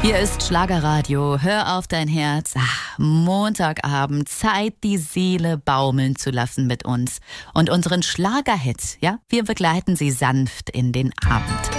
Hier ist Schlagerradio. Hör auf dein Herz. Montagabend, Zeit, die Seele baumeln zu lassen mit uns. Und unseren Schlagerhit, ja, wir begleiten sie sanft in den Abend.